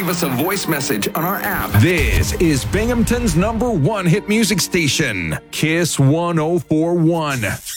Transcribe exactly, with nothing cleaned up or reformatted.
us a voice message on our app. This is Binghamton's number one hit music station, Kiss one oh four one.